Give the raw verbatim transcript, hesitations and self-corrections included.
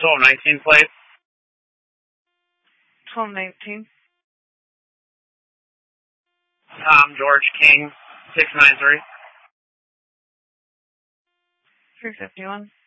twelve nineteen plate. twelve nineteen. Tom George King, six nine three. three fifty-one.